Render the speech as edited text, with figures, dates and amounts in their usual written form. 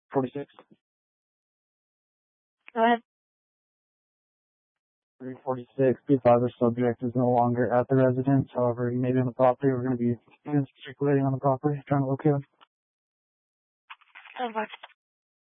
46. Go ahead. 346, be advised the subject is no longer at the residence. However, he may be on the property. We're going to be circulating on the property, trying to locate him. Over.